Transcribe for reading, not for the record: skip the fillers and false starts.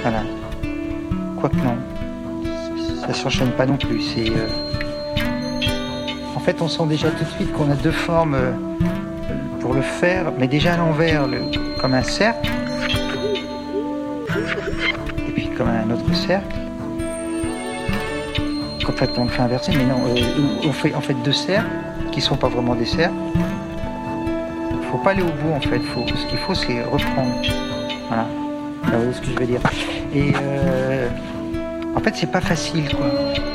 Voilà. Quoique non. Ça s'enchaîne pas non plus. En fait, on sent déjà tout de suite qu'on a deux formes pour le faire, mais déjà à l'envers, comme un cercle, et puis comme un autre cercle. En fait, on le fait inversé, mais non, on fait en fait deux cercles qui sont pas vraiment des cercles. Faut pas aller au bout en fait. Ce qu'il faut, c'est reprendre. Voilà. Vous voyez ce que je veux dire. Et en fait, c'est pas facile, quoi.